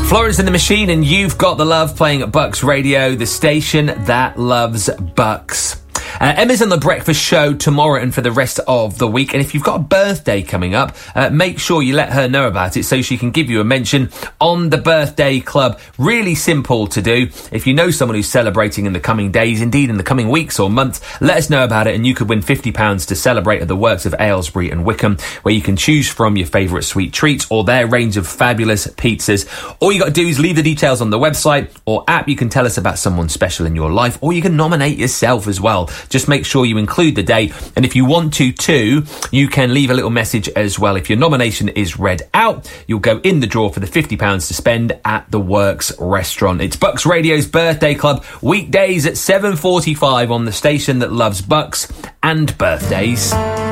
Florence and the Machine, and You've Got the Love, playing at Bucks Radio, the station that loves Bucks. Emma's on the breakfast show tomorrow and for the rest of the week. And if you've got a birthday coming up, make sure you let her know about it so she can give you a mention on the birthday club. Really simple to do. If you know someone who's celebrating in the coming days, indeed in the coming weeks or months, let us know about it and you could win £50 to celebrate at the Works of Aylesbury and Wickham, where you can choose from your favourite sweet treats or their range of fabulous pizzas. All you got to do is leave the details on the website or app. You can tell us about someone special in your life, or you can nominate yourself as well. Just make sure you include the day, and if you want to too, you can leave a little message as well. If your nomination is read out, you'll go in the draw for the £50 to spend at the Works restaurant. It's Bucks Radio's Birthday Club, weekdays at 7:45 on the station that loves Bucks and birthdays.